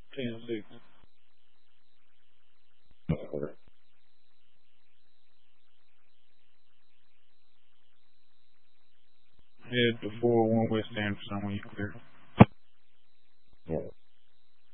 10-6. Head to 401 West Anderson when you clear. Yeah.